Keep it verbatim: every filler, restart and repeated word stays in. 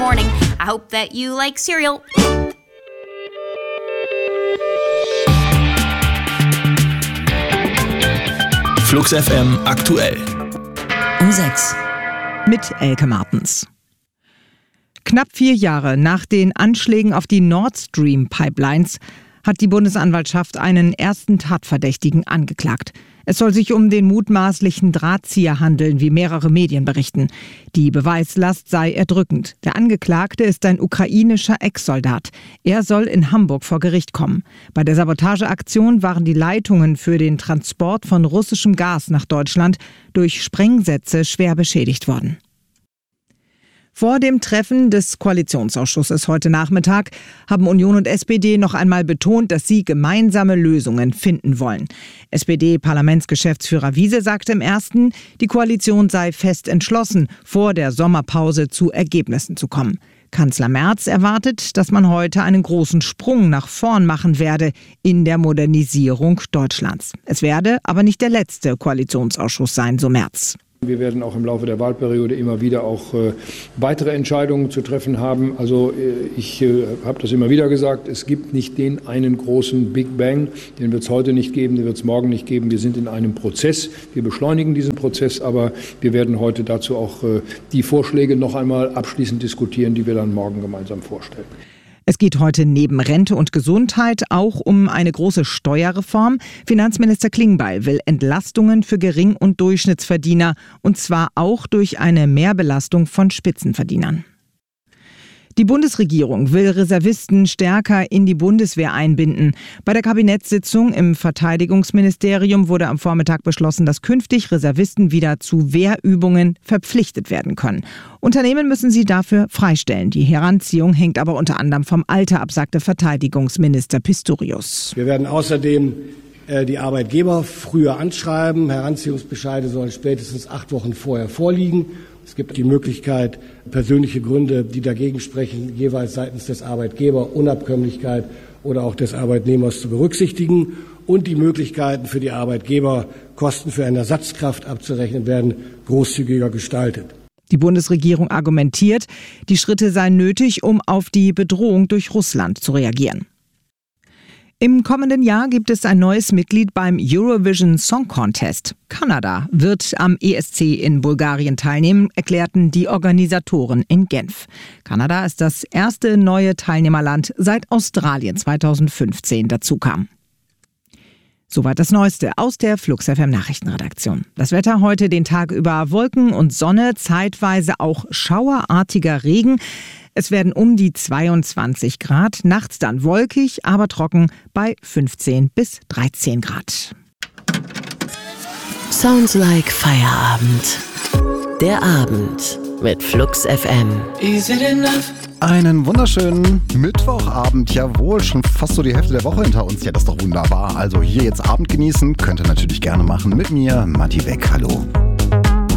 morning. I hope that you like cereal. Flux F M aktuell. Um sechs. Mit Elke Martens. Knapp vier Jahre nach den Anschlägen auf die Nord Stream Pipelines hat die Bundesanwaltschaft einen ersten Tatverdächtigen angeklagt. Es soll sich um den mutmaßlichen Drahtzieher handeln, wie mehrere Medien berichten. Die Beweislast sei erdrückend. Der Angeklagte ist ein ukrainischer Ex-Soldat. Er soll in Hamburg vor Gericht kommen. Bei der Sabotageaktion waren die Leitungen für den Transport von russischem Gas nach Deutschland durch Sprengsätze schwer beschädigt worden. Vor dem Treffen des Koalitionsausschusses heute Nachmittag haben Union und S P D noch einmal betont, dass sie gemeinsame Lösungen finden wollen. S P D-Parlamentsgeschäftsführer Wiese sagte im ersten, die Koalition sei fest entschlossen, vor der Sommerpause zu Ergebnissen zu kommen. Kanzler Merz erwartet, dass man heute einen großen Sprung nach vorn machen werde in der Modernisierung Deutschlands. Es werde aber nicht der letzte Koalitionsausschuss sein, so Merz. Wir werden auch im Laufe der Wahlperiode immer wieder auch äh, weitere Entscheidungen zu treffen haben. Also äh, ich äh, habe das immer wieder gesagt, es gibt nicht den einen großen Big Bang, den wird es heute nicht geben, den wird es morgen nicht geben. Wir sind in einem Prozess, wir beschleunigen diesen Prozess, aber wir werden heute dazu auch äh, die Vorschläge noch einmal abschließend diskutieren, die wir dann morgen gemeinsam vorstellen. Es geht heute neben Rente und Gesundheit auch um eine große Steuerreform. Finanzminister Klingbeil will Entlastungen für Gering- und Durchschnittsverdiener, und zwar auch durch eine Mehrbelastung von Spitzenverdienern. Die Bundesregierung will Reservisten stärker in die Bundeswehr einbinden. Bei der Kabinettssitzung im Verteidigungsministerium wurde am Vormittag beschlossen, dass künftig Reservisten wieder zu Wehrübungen verpflichtet werden können. Unternehmen müssen sie dafür freistellen. Die Heranziehung hängt aber unter anderem vom Alter ab, sagte Verteidigungsminister Pistorius. Wir werden außerdem äh, die Arbeitgeber früher anschreiben. Heranziehungsbescheide sollen spätestens acht Wochen vorher vorliegen. Es gibt die Möglichkeit, persönliche Gründe, die dagegen sprechen, jeweils seitens des Arbeitgebers, Unabkömmlichkeit oder auch des Arbeitnehmers zu berücksichtigen. Und die Möglichkeiten für die Arbeitgeber, Kosten für eine Ersatzkraft abzurechnen, werden großzügiger gestaltet. Die Bundesregierung argumentiert, die Schritte seien nötig, um auf die Bedrohung durch Russland zu reagieren. Im kommenden Jahr gibt es ein neues Mitglied beim Eurovision Song Contest. Kanada wird am E S C in Bulgarien teilnehmen, erklärten die Organisatoren in Genf. Kanada ist das erste neue Teilnehmerland, seit Australien zweitausendfünfzehn dazukam. Soweit das Neueste aus der Flux F M Nachrichtenredaktion. Das Wetter heute den Tag über Wolken und Sonne, zeitweise auch schauerartiger Regen. Es werden um die zweiundzwanzig Grad, nachts dann wolkig, aber trocken bei fünfzehn bis dreizehn Grad. Sounds like Feierabend. Der Abend mit Flux F M. Is it enough? Einen wunderschönen Mittwochabend, jawohl, schon fast so die Hälfte der Woche hinter uns. Ja, das ist doch wunderbar. Also hier jetzt Abend genießen, könnt ihr natürlich gerne machen mit mir, Matti Beck, hallo.